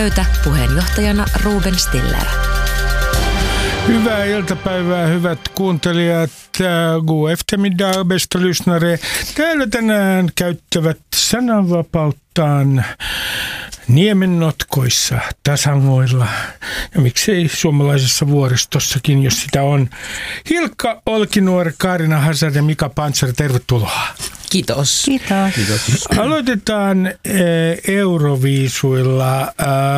Puheenjohtajana Ruben Stiller. Hyvää iltapäivää, hyvät kuuntelijat. God eftermiddag, bästa lyssnare. Täällä tänään käyttävät sananvapauttaan niemennotkoissa, tasangoilla ja miksei suomalaisessa vuoristossakin, jos sitä on. Hilkka Olkinuori, Kaarina Hazard ja Mika Pantsar, tervetuloa. Kiitos. Kiitos. Aloitetaan Euroviisuilla.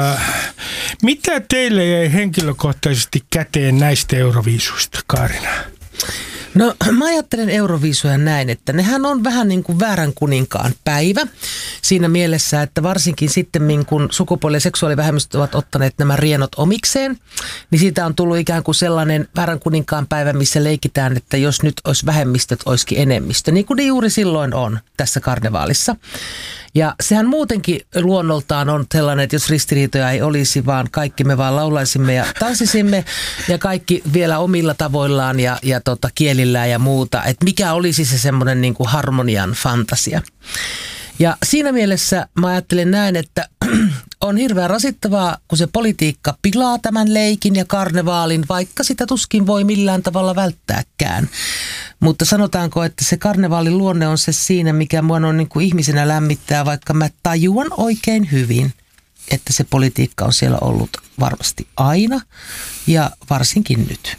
Mitä teille jäi henkilökohtaisesti käteen näistä Euroviisuista, Kaarina? No mä ajattelen Euroviisuja näin, että nehän on vähän niin kuin väärän kuninkaan päivä siinä mielessä, että varsinkin sitten kun sukupuoli- ja seksuaalivähemmistöt ovat ottaneet nämä rienot omikseen, niin siitä on tullut ikään kuin sellainen väärän kuninkaan päivä, missä leikitään, että jos nyt olisi vähemmistöt, olisikin enemmistö, niin kuin ne juuri silloin on tässä karnevaalissa. Ja sehän muutenkin luonnoltaan on sellainen, että jos ristiriitoja ei olisi, vaan kaikki me vaan laulaisimme ja tanssisimme ja kaikki vielä omilla tavoillaan ja kielillään ja muuta. Että mikä olisi se semmoinen niin kuin harmonian fantasia. Ja siinä mielessä mä ajattelen näin, että on hirveän rasittavaa, kun se politiikka pilaa tämän leikin ja karnevaalin, vaikka sitä tuskin voi millään tavalla välttääkään. Mutta sanotaanko, että se karnevaalin luonne on se siinä, mikä mua on niin kuin ihmisenä lämmittää, vaikka mä tajuan oikein hyvin, että se politiikka on siellä ollut varmasti aina ja varsinkin nyt.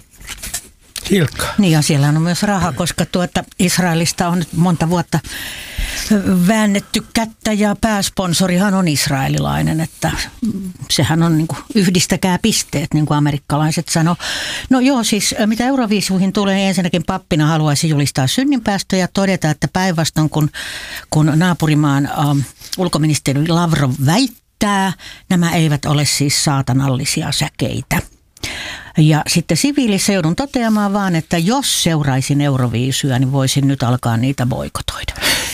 Hilkka. Niin ja siellä on myös raha, koska Israelista on nyt monta vuotta väännetty kättä ja pääsponsorihan on israelilainen, että sehän on niin kuin yhdistäkää pisteet, niin kuin amerikkalaiset sanoo. No joo, siis mitä Euroviisuihin tulee, niin ensinnäkin pappina haluaisin julistaa synninpäästö ja todeta, että päinvastoin kun naapurimaan ulkoministeri Lavrov väittää, nämä eivät ole siis saatanallisia säkeitä. Ja sitten siviilissä joudun toteamaan vaan, että jos seuraisin Euroviisuja, niin voisin nyt alkaa niitä boikotoida.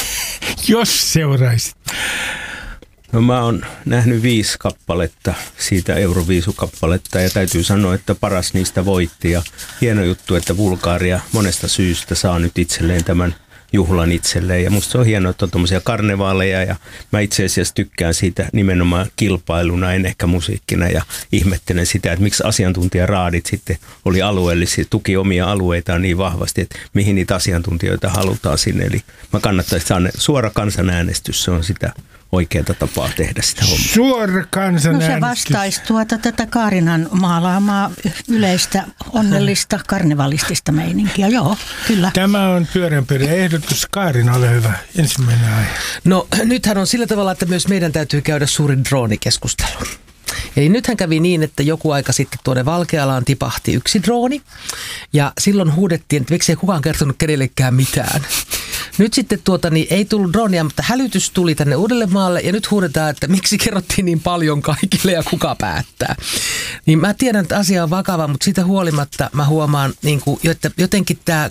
Jos seuraisit. No mä oon nähnyt 5 kappaletta siitä Euroviisukappaletta ja täytyy sanoa, että paras niistä voitti. Ja hieno juttu, että Bulgaria monesta syystä saa nyt itselleen tämän juhlan itselleen. Ja musta se on hienoa, että on tommosia karnevaaleja ja mä itse asiassa tykkään siitä nimenomaan kilpailuna, en ehkä musiikkina ja ihmettelen sitä, että miksi asiantuntijaraadit sitten oli alueellisia, tuki omia alueitaan niin vahvasti, että mihin niitä asiantuntijoita halutaan sinne. Eli mä kannattaisin saada suora kansanäänestys, se on sitä oikeaa tapaa tehdä sitä hommaa. Suora kansanäänestys. No se vastaisi tätä Kaarinan maalaamaa yleistä onnellista karnevalistista meininkiä, joo, kyllä. Tämä on pyöränpöydän ehdotus. Kaarina, ole hyvä. Ensimmäinen aihe. No nythän on sillä tavalla, että myös meidän täytyy käydä suuri droonikeskustelu. Eli nythän kävi niin, että joku aika sitten tuonne Valkealaan tipahti yksi drooni ja silloin huudettiin, että miksei kukaan kertonut kenellekään mitään. Nyt sitten ei tullut droonia, mutta hälytys tuli tänne Uudellemaalle ja nyt huudetaan, että miksi kerrottiin niin paljon kaikille ja kuka päättää. Niin mä tiedän, että asia on vakava, mutta siitä huolimatta mä huomaan, että jotenkin tämä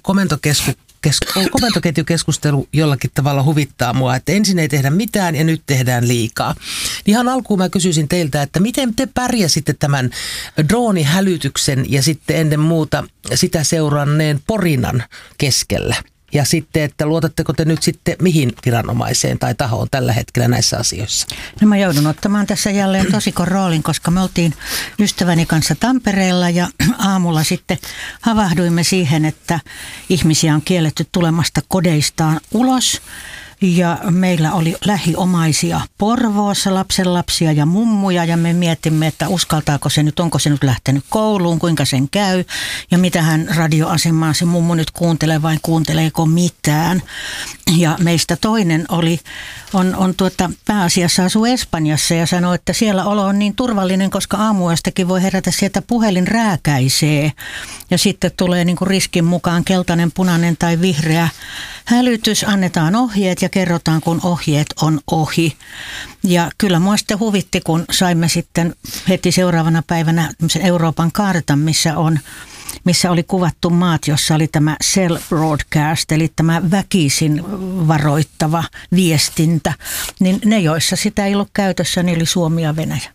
komentoketjukeskustelu jollakin tavalla huvittaa mua, että ensin ei tehdä mitään ja nyt tehdään liikaa. Ihan alkuun mä kysyisin teiltä, että miten te pärjäsitte tämän droonihälytyksen ja sitten ennen muuta sitä seuranneen porinan keskellä? Ja sitten, että luotatteko te nyt sitten mihin viranomaiseen tai tahoon tällä hetkellä näissä asioissa? No mä joudun ottamaan tässä jälleen tosikon roolin, koska me oltiin ystäväni kanssa Tampereella ja aamulla sitten havahduimme siihen, että ihmisiä on kielletty tulemasta kodeistaan ulos. Ja meillä oli lähiomaisia Porvoossa, lapsenlapsia ja mummuja ja me mietimme, että uskaltaako se nyt, onko se nyt lähtenyt kouluun, kuinka sen käy ja mitähän radioasemaa se mummu nyt kuuntelee vai kuunteleeko mitään. Ja meistä toinen on pääasiassa asuu Espanjassa ja sanoi, että siellä olo on niin turvallinen, koska aamuyöstäkin voi herätä sieltä puhelin rääkäisee ja sitten tulee niin kuin riskin mukaan keltainen, punainen tai vihreä hälytys, annetaan ohjeet ja kerrotaan, kun ohjeet on ohi. Ja kyllä mua sitten huvitti, kun saimme sitten heti seuraavana päivänä Euroopan kartan, missä oli kuvattu maat, jossa oli tämä cell broadcast, eli tämä väkisin varoittava viestintä. Niin ne, joissa sitä ei ollut käytössä, niin oli Suomi ja Venäjä.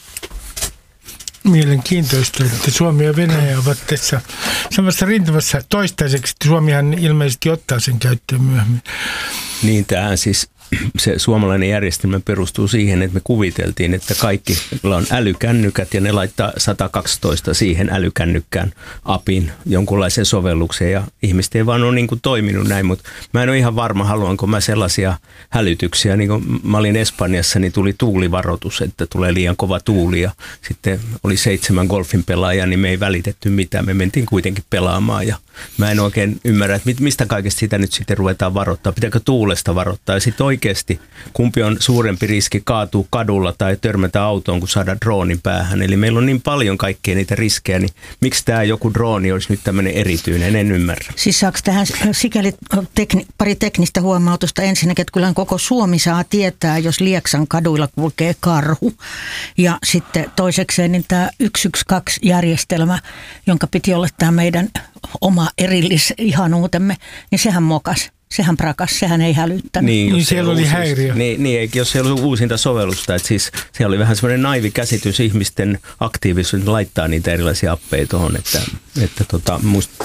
Mielenkiintoista, että Suomi ja Venäjä ovat tässä samassa rintamassa toistaiseksi. Suomihan ilmeisesti ottaa sen käyttöön myöhemmin. Niin, tämähän siis se suomalainen järjestelmä perustuu siihen, että me kuviteltiin, että kaikilla on älykännykät ja ne laittaa 112 siihen älykännykkään apin jonkunlaisen sovelluksen ja ihmiset ei vaan ole niin kuin toiminut näin, mutta mä en ole ihan varma, haluanko mä sellaisia hälytyksiä. Niin kuin mä olin Espanjassa, niin tuli tuulivaroitus, että tulee liian kova tuuli ja sitten oli 7 golfin pelaajaa, niin me ei välitetty mitään. Me mentiin kuitenkin pelaamaan ja mä en oikein ymmärrä, että mistä kaikesta sitä nyt sitten ruvetaan varoittaa. Pitääkö tuulesta varoittaa ja sitten oikeasti kumpi on suurempi riski kaatua kadulla tai törmätä autoon, kun saada droonin päähän. Eli meillä on niin paljon kaikkea niitä riskejä, niin miksi tämä joku drooni olisi nyt tämmöinen erityinen, en ymmärrä. Siis saako tähän sikäli pari teknistä huomautusta ensinnäkin, että kyllähän koko Suomi saa tietää, jos Lieksan kaduilla kulkee karhu. Ja sitten toisekseen niin tämä 112-järjestelmä, jonka piti olla tämä meidän oma erillisihanuutemme, niin sehän mokas. Sehän prakas, sehän ei hälyttänyt. Niin siellä oli häiriö. Niin, jos siellä oli uusinta sovellusta, että siis siellä oli vähän semmoinen naivi käsitys ihmisten aktiivisuus laittaa niitä erilaisia appeja tuohon, että musta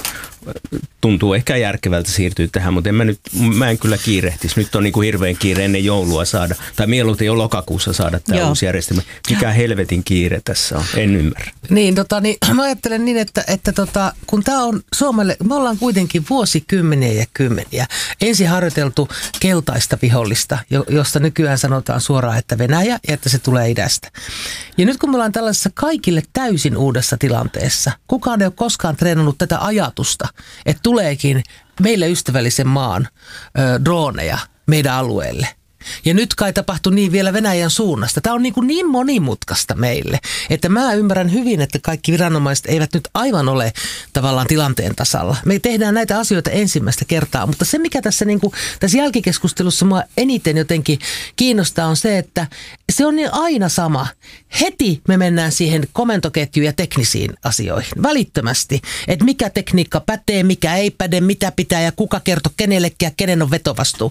tuntuu ehkä järkevältä siirtyä tähän, mutta mä en kyllä kiirehtisi. Nyt on niin kuin hirveän kiire ennen joulua saada, tai mieluiten jo lokakuussa saada tämä uusi järjestelmä. Mikä helvetin kiire tässä on? En ymmärrä. Niin, mä ajattelen niin, että kun tämä on Suomelle, me ollaan kuitenkin vuosikymmeniä ja kymmeniä ensin harjoiteltu keltaista vihollista, josta nykyään sanotaan suoraan, että Venäjä ja että se tulee idästä. Ja nyt kun me ollaan tällaisessa kaikille täysin uudessa tilanteessa, kukaan ei ole koskaan treenannut tätä ajatusta, että tuleekin meille ystävällisen maan droneja meidän alueelle. Ja nyt kai tapahtui niin vielä Venäjän suunnasta. Tämä on niin monimutkaista meille, että mä ymmärrän hyvin, että kaikki viranomaiset eivät nyt aivan ole tavallaan tilanteen tasalla. Me tehdään näitä asioita ensimmäistä kertaa, mutta se mikä tässä, tässä jälkikeskustelussa mua eniten jotenkin kiinnostaa on se, että se on niin aina sama. Heti me mennään siihen komentoketjuun ja teknisiin asioihin välittömästi, että mikä tekniikka pätee, mikä ei päde, mitä pitää ja kuka kertoo kenellekin ja kenen on vetovastuu.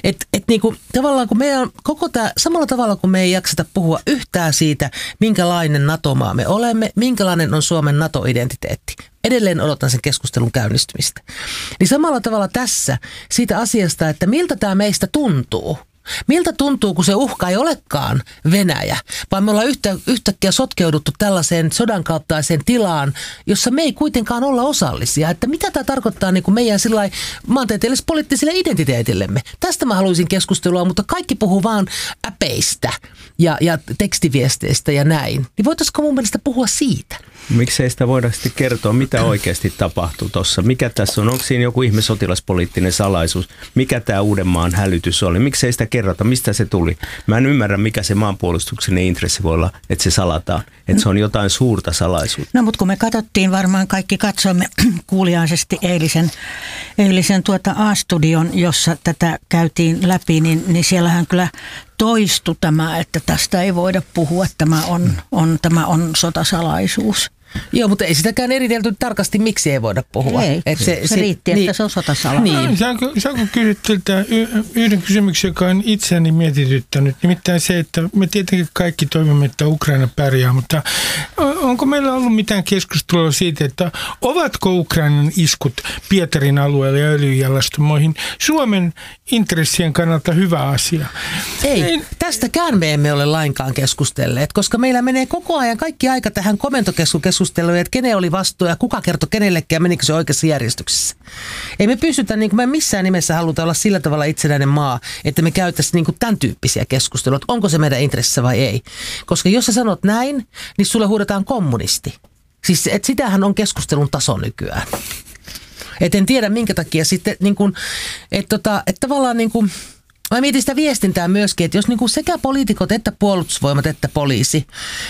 Tavallaan kun meidän koko tämä, samalla tavalla kuin me ei jakseta puhua yhtään siitä, minkälainen NATO-maa me olemme, minkälainen on Suomen NATO-identiteetti. Edelleen odotan sen keskustelun käynnistymistä. Niin samalla tavalla tässä siitä asiasta, että miltä tämä meistä tuntuu. Miltä tuntuu, kun se uhka ei olekaan Venäjä, vaan me ollaan yhtäkkiä sotkeuduttu tällaiseen sodan kaltaiseen tilaan, jossa me ei kuitenkaan olla osallisia. Että mitä tämä tarkoittaa niin kuin meidän maantieteellis-poliittiselle identiteetillemme? Tästä mä haluaisin keskustelua, mutta kaikki puhuu vaan äpeistä ja tekstiviesteistä ja näin. Niin voitaisiko mun mielestä puhua siitä? Miksei sitä voida sitten kertoa, mitä oikeasti tapahtuu tuossa? Mikä tässä on? Onko siinä joku ihme sotilaspoliittinen salaisuus? Mikä tämä Uudenmaan hälytys oli? Miksei sitä kerrota? Mistä se tuli? Mä en ymmärrä, mikä se maanpuolustuksellinen intressi voi olla, että se salataan. Että se on jotain suurta salaisuutta. No mutta kun me katsottiin, varmaan kaikki katsoimme kuuliaisesti eilisen A-studion, jossa tätä käytiin läpi, niin siellähän kyllä toistui tämä, että tästä ei voida puhua, tämä on sotasalaisuus. Joo, mutta ei sitäkään eritelty tarkasti, miksi ei voida puhua. Ei, se riitti, että se on sotasalaisuus. Niin. Saanko kysyä teiltä yhden kysymyksen, joka on itseäni mietityttänyt? Nimittäin se, että me tietenkin kaikki toivomme, että Ukraina pärjää, mutta onko meillä ollut mitään keskustelua siitä, että ovatko Ukrainan iskut Pietarin alueelle ja öljyjalastamoihin Suomen intressien kannalta hyvä asia? Ei, tästäkään me emme ole lainkaan keskustelleet, koska meillä menee koko ajan kaikki aika tähän komentokeskusteluun, että kenen oli vastuu ja kuka kertoi kenellekin ja menikö se oikeassa järjestyksessä. Ei me pystytä, niin kuin me missään nimessä haluta olla sillä tavalla itsenäinen maa, että me käytäisiin niin kuin tämän tyyppisiä keskusteluja, että onko se meidän intressissä vai ei. Koska jos sä sanot näin, niin sulle huudetaan kommunisti. Siis että sitähän on keskustelun taso nykyään. Et en tiedä minkä takia sitten, niin kuin, että tavallaan niin kuin, mä mietin sitä viestintää myöskin, että jos niinku sekä poliitikot että puolustusvoimat että poliisi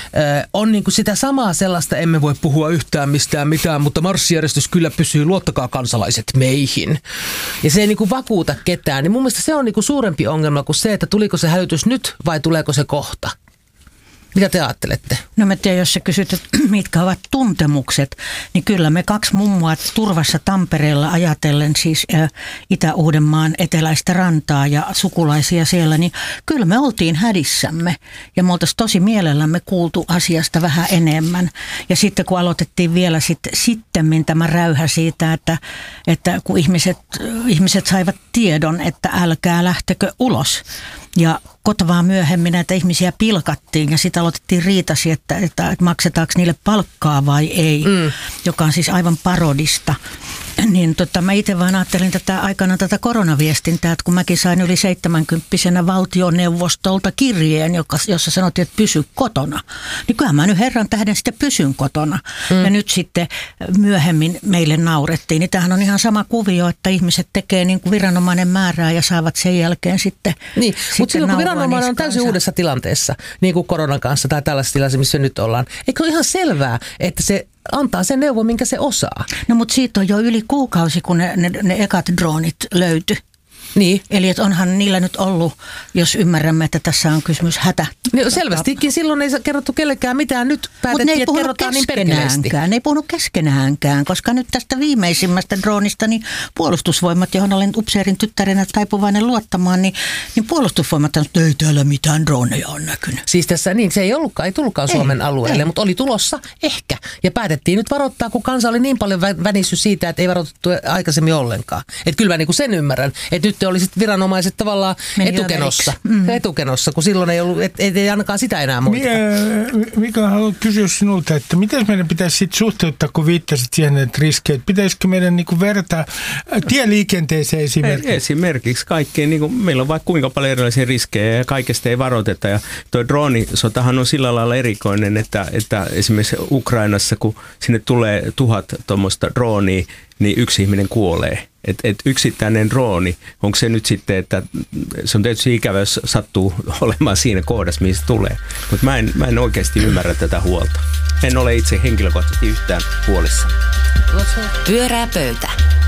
on niinku sitä samaa sellaista, emme voi puhua yhtään mistään mitään, mutta marssijärjestys kyllä pysyy, luottakaa kansalaiset meihin. Ja se ei niinku vakuuta ketään, niin mun mielestä se on niinku suurempi ongelma kuin se, että tuliko se hälytys nyt vai tuleeko se kohta. Mitä te ajattelette? No mä tiedän, jos sä kysyt, että mitkä ovat tuntemukset, niin kyllä me 2 mummoa turvassa Tampereella ajatellen siis Itä-Uudenmaan eteläistä rantaa ja sukulaisia siellä, niin kyllä me oltiin hädissämme ja me oltaisiin tosi mielellämme kuultu asiasta vähän enemmän. Ja sitten kun aloitettiin vielä sittemmin tämä räyhä siitä, että kun ihmiset saivat tiedon, että älkää lähtekö ulos. Ja kotovaa myöhemmin näitä ihmisiä pilkattiin ja sitten aloitettiin riitasi, että maksetaanko niille palkkaa vai ei, joka on siis aivan parodista. Niin mä itse vaan ajattelin aikana tätä koronaviestintää, että kun mäkin sain yli 70-vuotiaana valtioneuvostolta kirjeen, jossa sanottiin, että pysy kotona. Niin kyllähän mä nyt herran tähden sitten pysyn kotona. Ja nyt sitten myöhemmin meille naurettiin. Niin tämähän on ihan sama kuvio, että ihmiset tekee niin kuin viranomainen määrää ja saavat sen jälkeen sitten niin, mutta silloin kun viranomainen on täysin uudessa tilanteessa, niin kuin koronan kanssa tai tällaisessa tilanteessa, missä nyt ollaan, eikö ole ihan selvää, että se antaa sen neuvon, minkä se osaa? No mutta siitä on jo yli kuukausi, kun ne ekat droonit löytyi. Niin. Eli että onhan niillä nyt ollut, jos ymmärrämme, että tässä on kysymys hätä. Niin selvästikin silloin ei kerrottu kellekään mitään. Nyt päätettiin, että kerrotaan niin perkeleesti. Ne ei puhunut keskenäänkään, koska nyt tästä viimeisimmästä droonista, niin puolustusvoimat, johon olen upseerin tyttärenä taipuvainen luottamaan, niin puolustusvoimat on, että ei täällä mitään droneja on näkynyt. Siis tässä, niin se ei tullutkaan Suomen alueelle, mutta oli tulossa ehkä. Ja päätettiin nyt varoittaa, kun kansa oli niin paljon vänissyt siitä, että ei varoitettu aikaisemmin ollenkaan. Että kyllä mä niin kuin sen ymmärrän, että nyt olisit viranomaiset tavallaan etukenossa, kun silloin ei ollut, ei ainakaan sitä enää muita. Mika, haluan kysyä sinulta, että miten meidän pitäisi sitten suhteuttaa, kun viittasit siihen, että riskejä, pitäisikö meidän niin kuin vertaa tieliikenteeseen esimerkiksi? Esimerkiksi kaikkeen, niin kuin, meillä on vaikka kuinka paljon erilaisia riskejä ja kaikesta ei varoiteta. Ja tuo droonisotahan on sillä lailla erikoinen, että esimerkiksi Ukrainassa, kun sinne tulee 1000 tuommoista droonia, niin yksi ihminen kuolee. Et yksittäinen drooni, onko se nyt sitten, että se on tietysti ikävä, jos sattuu olemaan siinä kohdassa, mihin se tulee. Mutta mä en oikeasti ymmärrä tätä huolta. En ole itse henkilökohtaisesti yhtään huolissa. Pyörää pöytä.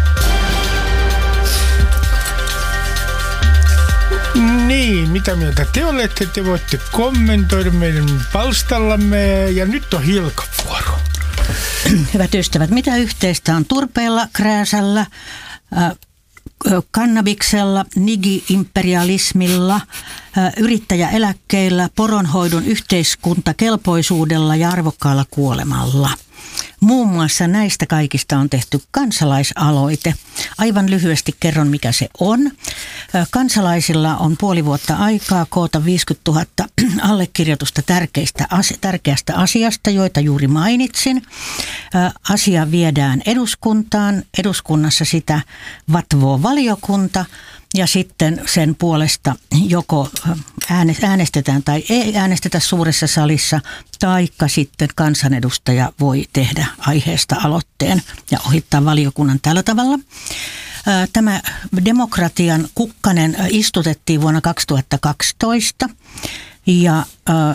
Niin, mitä mieltä te olette? Te voitte kommentoida meidän palstallamme ja nyt on Hilkan-vuoro. Hyvät ystävät, mitä yhteistä on turpeella, krääsällä, kannabiksella, nigi-imperialismilla, yrittäjäeläkkeillä, poronhoidon yhteiskuntakelpoisuudella ja arvokkaalla kuolemalla? Muun muassa näistä kaikista on tehty kansalaisaloite. Aivan lyhyesti kerron, mikä se on. Kansalaisilla on puoli vuotta aikaa koota 50 000 allekirjoitusta tärkeästä asiasta, joita juuri mainitsin. Asia viedään eduskuntaan. Eduskunnassa sitä vatvoo valiokunta. Ja sitten sen puolesta joko äänestetään tai ei äänestetä suuressa salissa, taikka sitten kansanedustaja voi tehdä aiheesta aloitteen ja ohittaa valiokunnan tällä tavalla. Tämä demokratian kukkanen istutettiin vuonna 2012 ja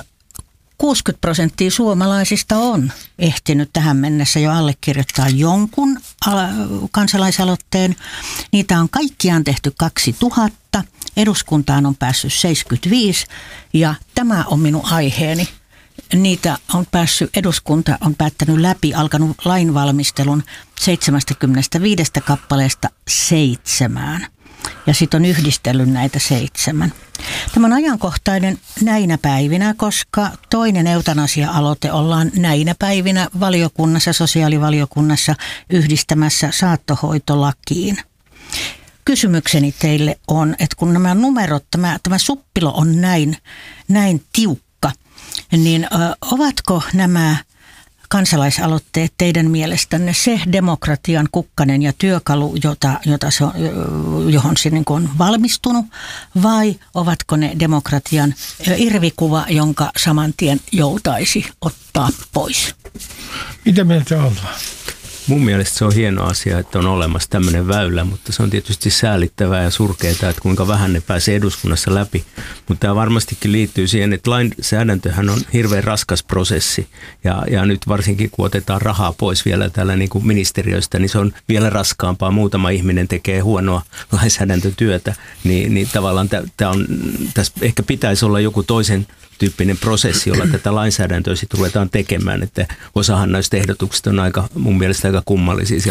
60% suomalaisista on ehtinyt tähän mennessä jo allekirjoittaa jonkun kansalaisaloitteen. Niitä on kaikkiaan tehty 2000. Eduskuntaan on päässyt 75 ja tämä on minun aiheeni. Niitä on päässyt, eduskunta on päättänyt läpi, alkanut lainvalmistelun 75 kappaleesta 7. Ja sitten on yhdistellyt näitä 7. Tämä on ajankohtainen näinä päivinä, koska toinen eutanasia-aloite ollaan näinä päivinä valiokunnassa, sosiaalivaliokunnassa yhdistämässä saattohoitolakiin. Kysymykseni teille on, että kun nämä numerot, tämä suppilo on näin tiukka, niin ovatko nämä kansalaisaloitteet teidän mielestänne se demokratian kukkanen ja työkalu, johon se niin kuin on valmistunut, vai ovatko ne demokratian irvikuva, jonka saman tien joutaisi ottaa pois? Mitä mieltä ollaan? Mun mielestä se on hieno asia, että on olemassa tämmöinen väylä, mutta se on tietysti säälittävää ja surkeaa, että kuinka vähän ne pääsee eduskunnassa läpi. Mutta tämä varmastikin liittyy siihen, että lainsäädäntöhän on hirveän raskas prosessi ja nyt varsinkin kun otetaan rahaa pois vielä täällä niin kuin ministeriöistä, niin se on vielä raskaampaa. Muutama ihminen tekee huonoa lainsäädäntötyötä, niin tavallaan tässä ehkä pitäisi olla joku tyyppinen prosessi, jolla tätä lainsäädäntöä sitten ruvetaan tekemään, että osahan näistä ehdotuksista on mun mielestä aika kummallisia.